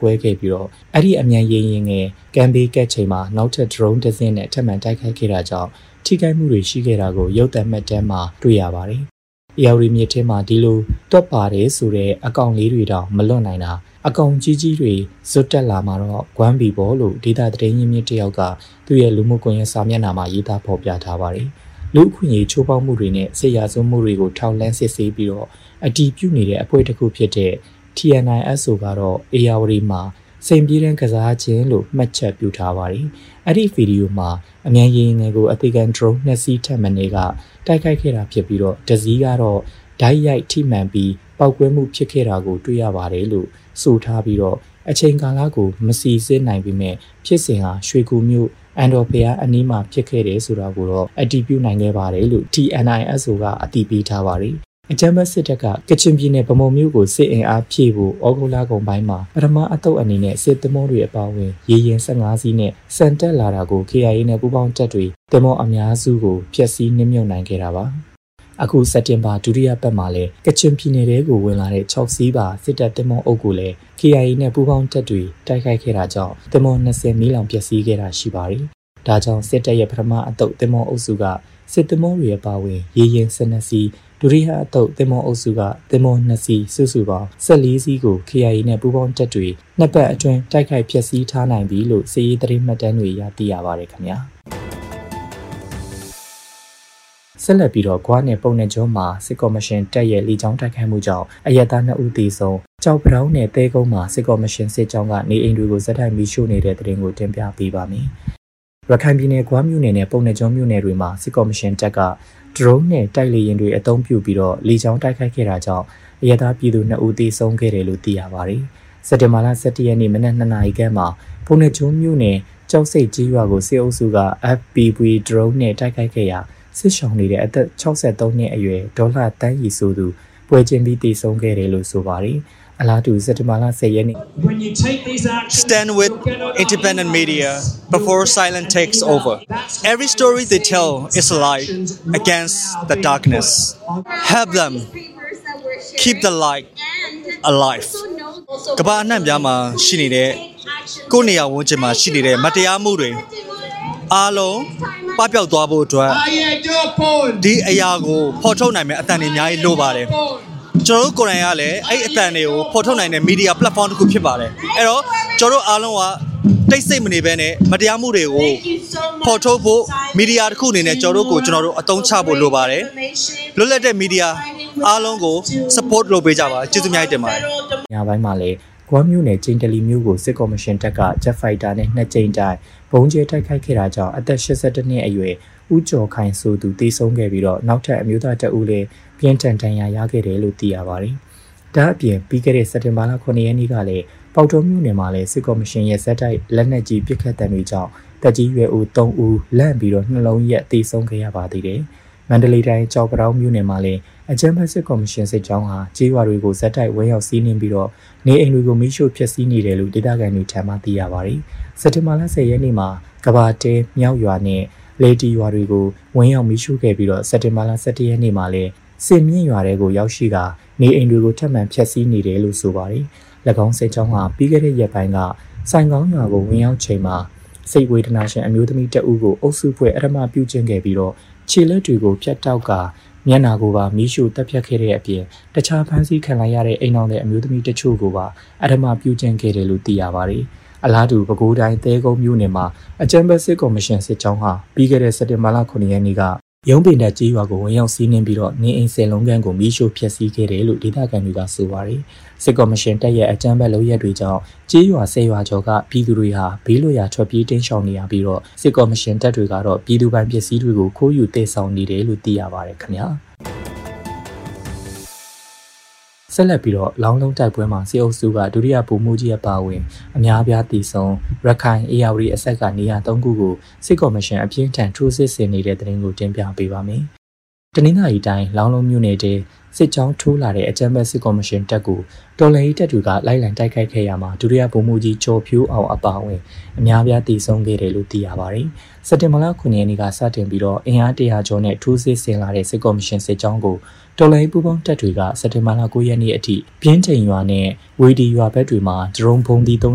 ကွဲခဲ့ပြီးတော့အဲ့ဒီအမြန်ရင်ငယ်ကမ်ဘေးကက်ချိန်မှာနောက်ထပ် drone တစ်စင်းနဲ့ထပ်မံတိုက်ခိုက်ခဲ့တာကြောင့်ထိခိုက်မှုတွေရှိခဲ့တာကိုရုပ်သံမှတ်တမ်းမှာတွေ့ရပါတယ်။ AR မြစ်ထဲမှာဒီလိုတွက်ပါတယ်ဆိုတဲ့အကောင့်လေးတွေတောင်မလွတ်နိုင်တာအကောင်ကြီးကြီးတွေဇွတ်တက်လာမှာတော့ဂွမ်းဘီဘောလို့ဒေတာသတင်းရင်းမြစ်တယောက်ကသူ့ရဲ့လူမှုကွန်ရက်စာမျက်နှာမှာရေးသားဖော်ပြထားပါတယ်။လူအခွင့်အရေးချိုးဖောက်မှုတွေနဲ့စစ်ရာဇဝတ်မှုတွေကိုထောက်လှမ်းစစ်ဆေးပြီးတော့အတည်ပြုနေတဲ့အဖွဲ့တစ်ခုဖြစ်တဲ့ TNISO ကတော့ AR မှာစိန်ပြေးတဲ့ကစားခြင်းလို့မှတ်ချက်ပြုထားပါတယ်။အဲ့ဒီဗီဒီယိုမှာအမြန်ရင်ငယ်ကိုအသေးခံ drone 2 စီးထပ်မံနေကတိုက်ခိုက်ခဲ့တာဖြစ်ပြီးတော့တစ်စီးကတော့ဓာတ်ရိုက်ထိမှန်ပြီးပောက်ကွဲမှုဖြစ်ခဲ့တာကိုတွေ့ရပါတယ်လို့ဆိုထားပြီးတော့အချိန်ကာလကိုမစီစစ်နိုင်ပေမဲ့ဖြစ်စဉ်ဟာရွှေကူမြို့အန်ဒိုဖီယာအနီးမှာဖြစ်ခဲ့တယ်ဆိုတာကိုတော့အတည်ပြုနိုင်ခဲ့ပါတယ်လို့ TNISO ကအတည်ပြုထားပါတယ်။အကြမ်းဖက်စစ်တပ်ကကချင်ပြည်နယ်ဗမုံမြို့ကိုစစ်အင်အားဖြည့်ဖို့ဩဂုတ်လကုန်ပိုင်းမှာပထမအသုတ်အနေနဲ့စစ်သမောတွေအပါအဝင်ရေရင်15စီးနဲ့စံတက်လာတာကို KIA နဲ့ပူးပေါင်းတပ်တွေသမောအများစုကိုဖျက်ဆီးနှိမ့်မြုပ်နိုင်ခဲ့တာပါ။အခုစက်တင်ဘာဒုတိယပတ်မှာလည်းကချင်ပြည်နယ်ကိုဝင်လာတဲ့6စီးပါစစ်တပ်သမောအုပ်ကိုလည်း KIA နဲ့ပူးပေါင်းတပ်တွေတိုက်ခိုက်ခဲ့တာကြောင့်သမော20မီးလောင်ပျက်စီးခဲ့တာရှိပါတယ်။ဒါကြောင့်စစ်တပ်ရဲ့ပထမအသုတ်သမောအုပ်စုကစစ်သမောတွေအပါအဝင်ရေရင်12စီးဒုတိယအသုတ်သမောအုပ်စုကသမော2စီးစုစုပေါင်း14စီးကို KIA နဲ့ပူးပေါင်းတပ်တွေနှစ်ပတ်အတွင်းတိုက်ခိုက်ဖျက်ဆီးထားနိုင်ပြီလို့စစ်ရေးသတင်းမှတ်တမ်းတွေရသိရပါတယ်ခင်ဗျာ။ဆက်လက်ပြီးတော့ဂွာနဲ့ပုံနဲ့ကျွန်းမှာစစ်ကော်မရှင်တပ်ရဲ့လေကြောင်းတိုက်ခိုက်မှုကြောင့်အရက်သား2ဦးသေဆုံးကြောက်ပတောင်းနဲ့တဲကုန်းမှာစစ်ကော်မရှင်စစ်ကြောင်းကနေအိမ်တွေကိုဇက်တိုက်မီးရှို့နေတဲ့တဲ့တင်ကိုတင်ပြပေးပါမယ်။ရခိုင်ပြည်နယ်ဂွာမြို့နယ်နဲ့ပုံနဲ့ကျွန်းမြို့နယ်တွေမှာစစ်ကော်မရှင်တပ်က drone နဲ့တိုက်လေယာဉ်တွေအသုံးပြုပြီးတော့လေကြောင်းတိုက်ခိုက်ခဲ့တာကြောင့်အရက်သားပြည်သူ2ဦးသေဆုံးခဲ့တယ်လို့သိရပါတယ်။စက်တင်ဘာလ17ရက်နေ့မနက်2နာရီခန့်မှာပုံနဲ့ကျွန်းမြို့နယ်ကြောက်စိတ်ကြီးရွာကိုစစ်အုပ်စုက FPV drone နဲ့တိုက်ခိုက်ခဲ့ရာစစ်ရှောင်နေတဲ့အသက်63နှစ်အရွယ်ဒေါ်လာတန်းရီဆိုသူပွဲချင်းပြီးတည်ဆုံးခဲ့တယ်လို့ဆိုပါတယ်။အလားတူစက်တင်ဘာလ10ရက်နေ့ Stand with independent media before silence takes over. Every story they tell is a light against the darkness. Help them keep the light alive. ကမ္ဘာအနှံ့ပြားမှာရှိနေတဲ့ကိုယ့်နေရာဝန်းကျင်မှာရှိနေတဲ့မတရားမှုတွေအားလုံးပပျောက်သွားဖို့အတွက်ဒီအရာကိုဖော်ထုတ်နိုင်မယ့်အသံတွေအများကြီးလိုပါတယ်ကျွန်တော်တို့ကိုယ်တိုင်ကလည်းအဲ့အသံတွေကိုဖော်ထုတ်နိုင်တဲ့ media platform တစ်ခုဖြစ်ပါတယ်အဲ့တော့ကျွန်တော်တို့အားလုံးကတိတ်ဆိတ်မနေဘဲနဲ့မတရားမှုတွေကိုဖော်ထုတ်ဖို့ media တစ်ခုအနေနဲ့ကျွန်တော်တို့အသုံးချဖို့လိုပါတယ်လွတ်လပ်တဲ့ media အားလုံးကို support လုပ်ပေးကြပါကျေးဇူးအများကြီးတင်ပါတယ်ညပိုင်းမှာလည်းဂွာမြို့နယ်ကျင်းတလီမြို့ကိုစစ်ကော်မရှင်တပ်က Jet Fighter နဲ့2ကြိမ်တိုင်ဘုံကျဲတိုက်ခိုက်ခဲ့တာကြောင့်အသက်82နှစ်အရွယ်ဦးကျော်ခိုင်ဆိုသူသေဆုံးခဲ့ပြီးတော့နောက်ထပ်အမျိုးသားတဦးလည်းပြင်းထန်ဒဏ်ရာရခဲ့တယ်လို့သိရပါတယ်။ဒါအပြင်ပြီးခဲ့တဲ့စက်တင်ဘာလ9ရက်နေ့ကလည်းပေါတော်မြို့နယ်မှာလည်းစစ်ကော်မရှင်ရဲ့ဇက်တိုက်လက်နက်ကြီးပစ်ခတ်တဲ့တွေကြောင့်တပ်ကြီးရွယ်ဦး3ဦးလန့်ပြီးတော့နှလုံးရက်သေဆုံးခဲ့ရပါသေးတယ်။မန္တလေးတိုင်းကြောက်ပတောင်းမြို့နယ်မှာလည်းအကြမ်းဖက်စစ်ကော်မရှင်စစ်ကြောင်းဟာကြေးရွာတွေကိုဇက်တိုက်ဝဲရောက်စီးနင်းပြီးတော့နေအိမ်တွေကိုမိရှို့ဖျက်ဆီးနေတယ်လို့ဒေသခံတွေထံမှသိရပါတယ်။စက်တင်ဘာလ10ရက်နေ့မှာကဘာတဲမြောက်ရွာနဲ့လေတီရွာတွေကိုဝင်းရောက်မိရှို့ခဲ့ပြီးတော့စက်တင်ဘာလ17ရက်နေ့မှာလည်းစင်မြင့်ရွာတွေကိုရောက်ရှိကနေအိမ်တွေကိုထပ်မံဖျက်ဆီးနေတယ်လို့ဆိုပါတယ်။၎င်းစစ်ကြောင်းဟာပြီးခဲ့တဲ့ရက်ပိုင်းကဆိုင်ကောင်းရွာကိုဝင်ရောက်ချိန်မှာစိတ်ဝေဒနာရှင်အမျိုးသမီးတဦးကိုအုပ်စုဖွဲ့အရမပြုကျင့်ခဲ့ပြီးတော့ခြေလက်တွေကိုဖြတ်တောက်ကမျက်နာကိုပါမီးရှို့တပ်ဖြတ်ခဲ့တဲ့အပြင်တခြားဖမ်းဆီးခံလိုက်ရတဲ့အိမ်တော်တဲ့အမျိုးသမီးတချို့ကိုပါအရမပြုကျင့်ခဲ့တယ်လို့သိရပါတယ်။အလားတူပဲခူးတိုင်းသဲကုန်းမြို့နယ်မှာအကြမ်းဖက်စစ်ကော်မရှင်စစ်ကြောင်းဟာပြီးခဲ့တဲ့စက်တင်ဘာလ9ရက်နေ့ကရုံးပင်တပ်ကြေးရွာကိုဝင်ရောက်စီးနင်းပြီးတော့နေအိမ်10လုံးခန့်ကိုမီးရှို့ဖျက်ဆီးခဲ့တယ်လို့ဒေသခံတွေကဆိုပါတယ်။စစ်ကော်မရှင်တပ်ရဲ့အကြမ်းဖက်လုပ်ရက်တွေကြောင့်ကြေးရွာ10ရွာကျော်ကပြည်သူတွေဟာဘေးလွတ်ရာထွက်ပြေးတိမ်းရှောင်နေရပြီးတော့စစ်ကော်မရှင်တပ်တွေကတော့ပြည်သူပိုင်ပစ္စည်းတွေကိုခိုးယူတည်ဆောင်နေတယ်လို့သိရပါတယ်ခင်ဗျာ။ဆက်လက်ပြီးတော့လောင်းလုံးတိုက်ပွဲမှာစစ်အုပ်စုကဒုတိယဗိုလ်မှူးကြီးအပါအဝင်အများအပြားတည်ဆုံရခိုင် AR အဆက်ကနေရာ3ခုကိုစစ်ကော်မရှင်အပြင်းထန်ထိုးစစ်ဆင်နေတဲ့တဲ့တင်ကိုတင်ပြပေးပါမယ်။တနင်္လာရီတိုင်းလောင်းလုံးမြို့နယ်တဲစစ်ကြောင်းထိုးလာတဲ့အကြမ်းဖက်စစ်ကော်မရှင်တပ်ကိုတော်လှန်ရေးတပ်တွေကလိုက်လံတိုက်ခိုက်ခဲ့ရမှာဒုတိယဗိုလ်မှူးကြီးကျော်ဖြိုးအောင်အပါအဝင်အများအပြားတည်ဆုံခဲ့တယ်လို့သိရပါတယ်။စက်တင်ဘာလ9ရက်နေ့ကစတင်ပြီးတော့အင်အား100ကျော်နဲ့ထိုးစစ်ဆင်လာတဲ့စစ်ကော်မရှင်စစ်ကြောင်းကိုတော်လှန်ရေးပူးပေါင်းတပ်တွေကစက်တင်ဘာလ9ရက်နေ့အထိပြင်းထန်ရွာနဲ့ဝေဒီရွာဘက်တွေမှာဒရုန်းဘုံသီး